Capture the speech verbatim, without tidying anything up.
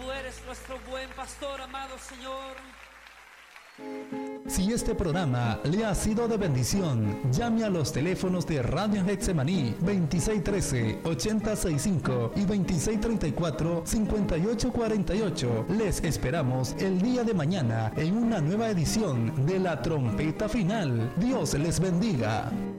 Tú eres nuestro buen pastor, amado Señor. Si este programa le ha sido de bendición, llame a los teléfonos de Radio Getsemaní veintiséis trece, ochenta sesenta y cinco y veintiséis treinta y cuatro, cincuenta y ocho cuarenta y ocho. Les esperamos el día de mañana en una nueva edición de La Trompeta Final. Dios les bendiga.